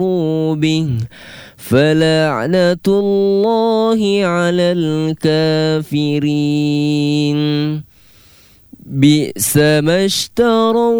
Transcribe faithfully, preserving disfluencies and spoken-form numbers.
به فلعنة الله على الكافرين بئس ما اشتروا